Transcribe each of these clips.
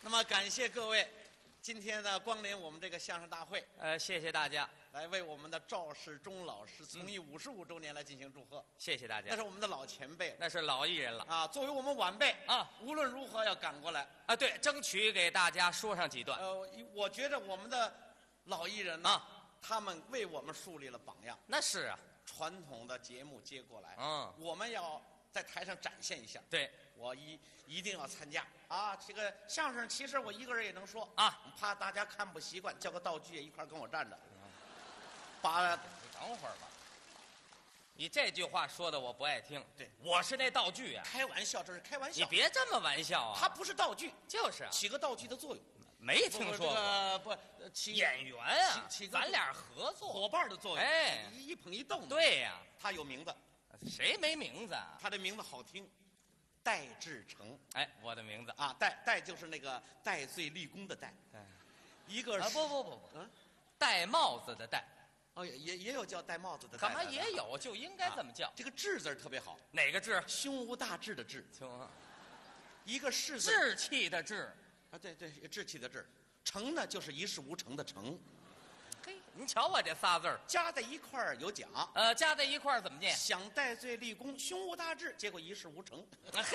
那么感谢各位今天呢光临我们这个相声大会， 谢谢大家， 来为我们的赵世忠老师从艺55周年来进行祝贺。 谢谢大家。 那是我们的老前辈， 那是老艺人了啊！作为我们晚辈啊， 无论如何要赶过来啊！对，争取给大家说上几段。 我觉得我们的老艺人呢，他们为我们树立了榜样。 那是啊， 传统的节目接过来，我们要在台上展现一下。 对， 我一定要参加啊！这个相声其实我一个人也能说啊， 怕大家看不习惯，叫个道具也一块跟我站着。把， 你等会儿吧。你这句话说的我不爱听。 对， 我是那道具啊。 开玩笑，这是开玩笑。 你别这么玩笑啊！ 它不是道具， 就是起个道具的作用。 没听说过。 不，起演员啊， 起咱俩合作伙伴的作用。 哎， 一捧一动。 对呀， 他有名字。 谁没名字啊？ 他的名字好听，戴志诚。 哎，我的名字啊，戴就是那个戴罪立功的戴。一个是不，戴帽子的戴。 哦，也有叫戴帽子的。 干嘛也有？就应该这么叫。 这个志字特别好。 哪个志？ 胸无大志的志。 行。 一个士字。 志气的志。 啊，对，志气的志。诚呢，就是一事无成的成。 嘿，您瞧我这仨字儿加在一块儿有奖。 加在一块儿怎么念？ 想戴罪立功，胸无大志，结果一事无成。 嘿，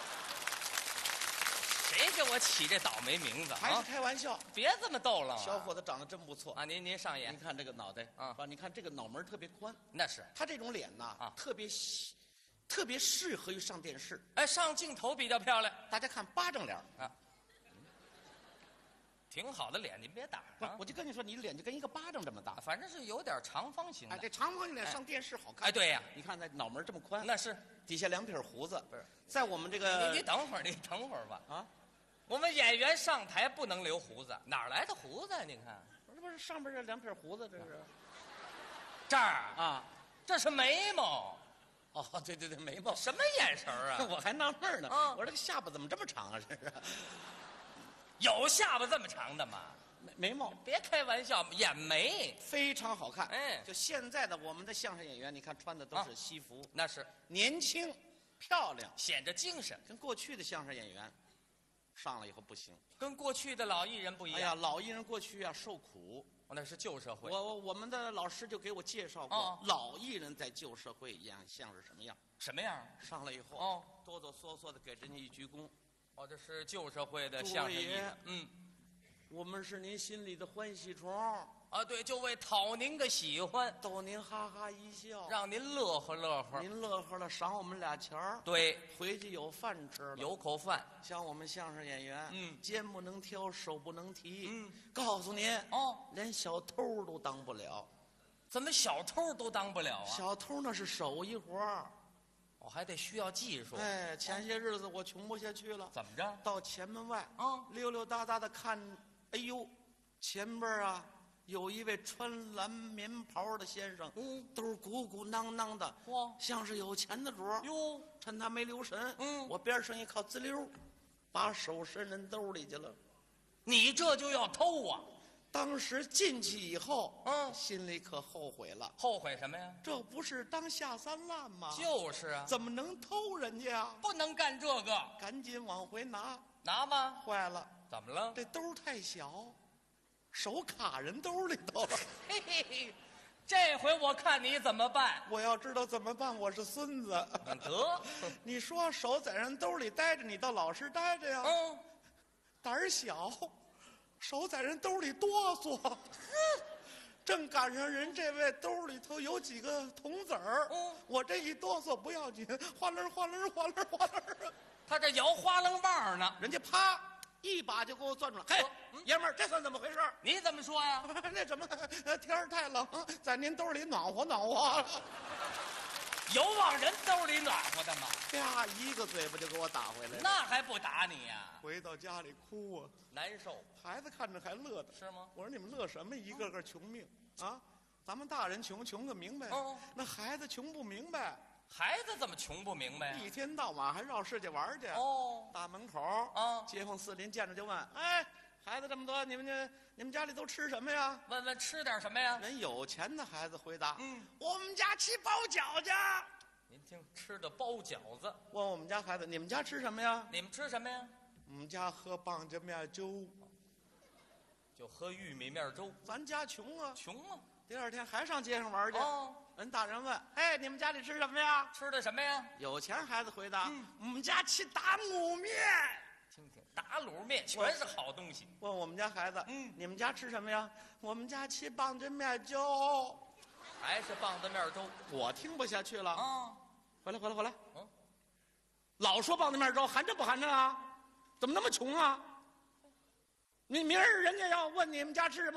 谁给我起这倒霉名字？ 还是开玩笑， 别这么逗了。 小伙子长得真不错啊！您上眼， 您看这个脑袋啊，你看这个脑门特别宽。 那是他这种脸呐，特别适合于上电视。 哎，上镜头比较漂亮。 大家看巴掌脸啊。 挺好的脸，您别打啊！我就跟你说，你脸就跟一个巴掌这么大， 反正是有点长方形的。 哎，这长方形脸上电视好看。 哎，对呀， 你看那脑门这么宽， 那是底下2撇胡子。 不是， 在我们这个， 你等会儿吧。 啊， 我们演员上台不能留胡子，哪来的胡子？你看， 这不是上边这2撇胡子，这是这儿啊， 这是眉毛。 哦，对，眉毛。 什么眼神啊？ 我还纳闷呢。我说这个下巴怎么这么长啊？这是。 有下巴这么长的吗？ 眉毛， 别开玩笑，眼眉非常好看。 哎， 就现在的我们的相声演员，你看穿的都是西服， 那是年轻、漂亮， 显着精神。 跟过去的相声演员上了以后不行， 跟过去的老艺人不一样。 哎呀，老艺人过去啊受苦， 那是旧社会。 我们的老师就给我介绍过，老艺人在旧社会一样像是什么样？ 什么样？ 上来以后，哆哆嗦嗦的给人家一鞠躬。 这是旧社会的相声艺人。 我们是您心里的欢喜虫啊！对，就为讨您个喜欢， 逗您哈哈一笑， 让您乐呵乐呵。 您乐呵了，赏我们俩钱儿。 对， 回去有饭吃了， 有口饭。 像我们相声演员，肩不能挑，手不能提。告诉您连小偷都当不了。 怎么小偷都当不了啊？ 小偷那是手艺活儿。 我还得需要技术。 哎，前些日子我穷不下去了， 怎么着？ 到前门外溜溜达达的看，哎呦，前边啊有一位穿蓝棉袍的先生，都鼓鼓囊囊的，像是有钱的主儿。 哟， 趁他没留神，我边上一靠，滋溜，把手伸人兜里去了。 你这就要偷啊！ 当时进去以后，心里可后悔了。 后悔什么呀？ 这不是当下三滥吗？ 就是啊， 怎么能偷人家啊？ 不能干这个， 赶紧往回拿。 拿吗？ 坏了， 怎么了？ 这兜太小，手卡人兜里头了。 嘿嘿嘿，这回我看你怎么办？ 我要知道怎么办，我是孙子。 得， 你说手在人兜里待着，你倒老实待着呀。胆儿小。手在人兜里哆嗦，正赶上人这位兜里头有几个铜子儿，我这一哆嗦不要紧，哗楞哗楞哗楞哗楞， 他这摇花楞棒呢， 人家啪一把就给我攥住了。嘿，爷们儿，这算怎么回事？ 你怎么说呀？ 那怎么天儿太冷，在您兜里暖和暖和。 有往人兜里暖和的吗？ 啪，一个嘴巴就给我打回来了。 那还不打你呀？ 回到家里哭啊， 难受。 孩子看着还乐的。 是吗？ 我说你们乐什么？一个个穷命啊！咱们大人穷个明白。那孩子穷不明白。 孩子怎么穷不明白？ 一天到晚还绕世界玩去。大门口街坊四邻见着就问：哎，孩子这么多，你们家里都吃什么呀？ 问吃点什么呀？ 人有钱的孩子回答：我们家吃包饺子。 您听，吃的包饺子。 问我们家孩子：你们家吃什么呀？ 你们吃什么呀？ 我们家喝棒子面粥， 就喝玉米面粥。 咱家穷啊， 穷啊！ 第二天还上街上玩去。 哦， 人大人问：“哎，你们家里吃什么呀？” 吃的什么呀？ 有钱孩子回答：“我们家吃打卤面。” 听听，打卤面全是好东西。 问我们家孩子：“你们家吃什么呀？”我们家吃棒子面粥， 还是棒子面粥。 我听不下去了。 啊， 回来。老说棒子面粥，寒碜不寒碜啊？怎么那么穷啊？你明儿人家要问你们家吃什么？